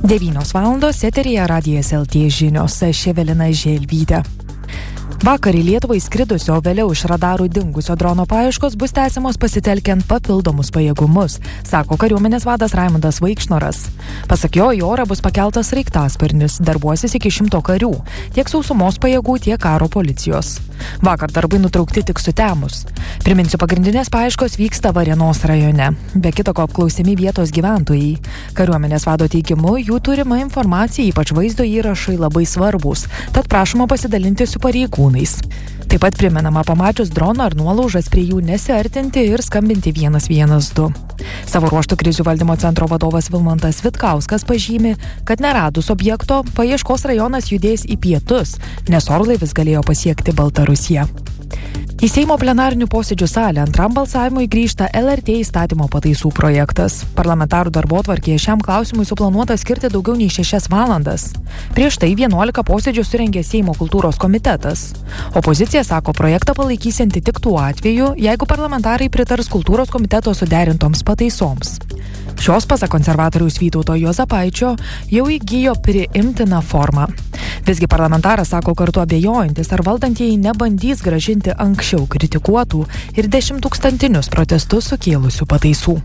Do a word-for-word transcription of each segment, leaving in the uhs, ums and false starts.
devynios valandos eteryje Radijas L T žinios, aš Evelina Želvytė. Vakar į Lietuvą įskridusio, vėliau iš radarų dingusio drono paieškos bus tęsiamos pasitelkiant papildomus pajėgumus, sako kariuomenės vadas Raimundas Vaikšnoras. Pasak jo, į orą bus pakeltas sraigtasparnis, darbuosis iki šimto karių, tiek sausumos pajėgų, tiek karo policijos. Vakar darbai nutraukti tik sutemus. Priminsiu, pagrindinės paieškos vyksta Varėnos rajone. Be kito ko apklausiami vietos gyventojai. Kariuomenės vado teigimu, jų turima informacija, ypač vaizdo įrašai, labai svarbus, tad prašoma pasidalinti su pareigūnais. Taip pat primenama pamačius droną ar nuolaužas prie jų nesiartinti ir skambinti vienas vienas du. Savo ruožtų krizių valdymo centro vadovas Vilmantas Vitkauskas pažymi, kad neradus objekto, paieškos rajonas judės į pietus, nes orlaivis galėjo pasiekti Baltarusiją. Į Seimo plenarinių posėdžių salę antram balsavimui grįžta L R T įstatymo pataisų projektas. Parlamentarų darbotvarkėje šiam klausimui suplanuota skirti daugiau nei šešias valandas. Prieš tai vienuolika posėdžių surengė Seimo kultūros komitetas. Opozicija sako projektą palaikysianti tik tuo atveju, jeigu parlamentarai pritars kultūros komiteto suderintoms pataisoms. Šios, pasak konservatoriaus Vytauto Juozapaičio, jau įgijo priimtiną formą. Visgi parlamentaras sako kartu abejojantis, ar valdantieji nebandys grąžinti anksčiau kritikuotų ir dešimttūkstantinius protestus sukėlusių pataisų.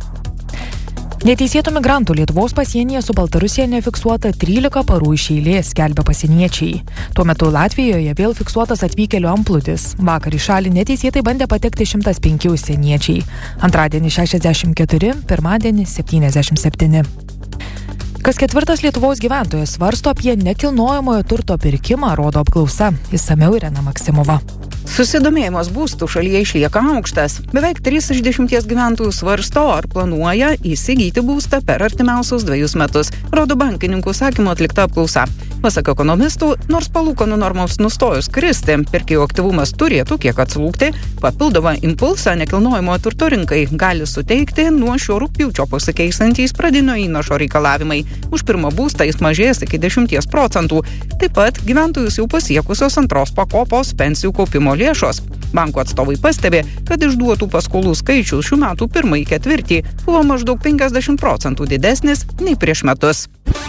Neteisėtų migrantų Lietuvos pasienyje su Baltarusija nefiksuota trylika parų iš eilės, skelbia pasieniečiai. Tuo metu Latvijoje vėl fiksuotas atvykėlių antplūdis. Vakar į šalį neteisėtai bandė patekti šimtas penki užsieniečiai. Antradienį šešiasdešimt keturi, pirmadienį septyniasdešimt septyni. Kas ketvirtas Lietuvos gyventojas svarsto apie nekilnojamojo turto pirkimą, rodo apklausa. Išsamiau Irena Maksimova. Susidomėjimas būstų šalyje išlieka aukštas. Beveik trys iš dešimties gyventojų svarsto ar planuoja įsigyti būstą per artimiausius dvejus metus, rodo bankininkų sakymu atlikta apklausa. Pasak ekonomistų, nors palūkanų normos nustojus kristi, pirkėjų aktyvumas turėtų kiek atslūgti, papildomą impulsą nekilnojamojo turto rinkai gali suteikti nuo šio rugpjūčio pasikeisantys pradinio įnašo reikalavimai. Už pirmą būstą jis mažės iki dešimties procentų. Taip pat gyventojus jau pasiekusios antros pakopos pensijų kaupimo lėšos. Banko atstovai pastebi, kad išduotų paskolų skaičius šių metų pirmąjį ketvirtį buvo maždaug penkiasdešimt procentų didesnis nei prieš metus.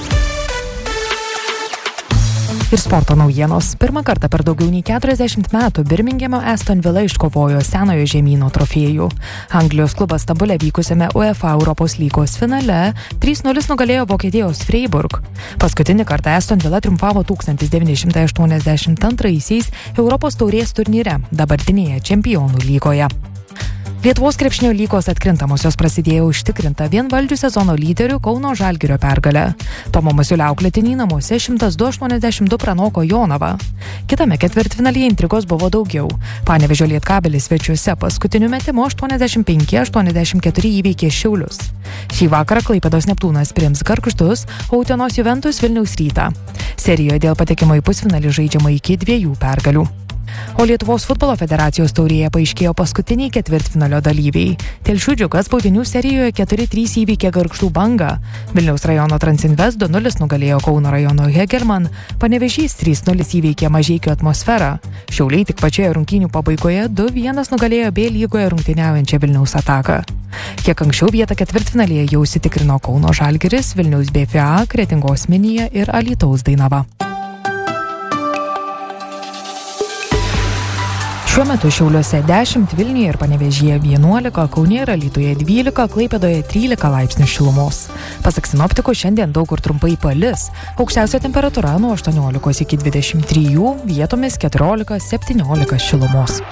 Ir sporto naujienos. Pirmą kartą per daugiau nei keturiasdešimt metų Birmingemo Aston Villa iškovojo senojo žemyno trofėjų. Anglijos klubas Stambule vykusiame UEFA Europos lygos finale trys nulis nugalėjo Vokietijos Freiburg. Paskutinį kartą Aston Villa triumfavo tūkstantis devyni šimtai aštuoniasdešimt antraisiais Europos taurės turnyre, dabartinėje Čempionų lygoje. Lietuvos krepšinio lygos atkrintamosios prasidėjo užtikrinta vienvaldžių sezono lyderių Kauno Žalgirio pergalę. Tomo Masiulio auklėtiniai namuose šimtas du aštuoniasdešimt du pranoko Jonavą. Kitame ketvirtfinalyje intrigos buvo daugiau. Panevėžio Lietkabelis svečiuose paskutiniu metimu aštuoniasdešimt penki aštuoniasdešimt keturi įveikė Šiaulius. Šį vakarą Klaipėdos Neptūnas priims Gargždus, o Utenos Juventus Vilniaus Rytą. Serijoje dėl patekimo į pusfinalį žaidžiama iki dviejų pergalių. O Lietuvos futbolo federacijos taurėje paaiškėjo paskutiniai ketvirtfinalio dalyviai. Telšių Džiugas baudinių serijoje keturi trys įveikė Gargždų Bangą. Vilniaus rajono Transinvest du nulis nugalėjo Kauno rajono Hegelman, Panevėžys trys nulis įveikė Mažeikių Atmosferą. Šiauliai tik pačioje rungtynių pabaigoje du vienas nugalėjo B lygoje rungtyniaujančią Vilniaus Ataką. Kiek anksčiau vietą ketvirtfinalyje jau užsitikrino Kauno Žalgiris, Vilniaus B F A, Kretingos Minija ir Alytaus Dainava. Šiuo metu Šiauliuose dešimt, Vilniuje ir Panevėžyje vienuolika, Kaune ir Alytuje dvylika, Klaipėdoje trylika laipsnių šilumos. Pasak sinoptikų, šiandien daug kur trumpai palis. Aukščiausia temperatūra nuo aštuoniolikos iki dvidešimt trijų, vietomis keturiolika septyniolika šilumos.